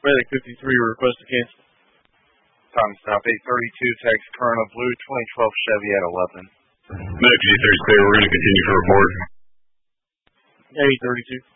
Medic 53, request to cancel. Time stop 832, text Corona Blue, 2012 Chevy at 11. Medic 53 is clear. We're going to continue to report. 832.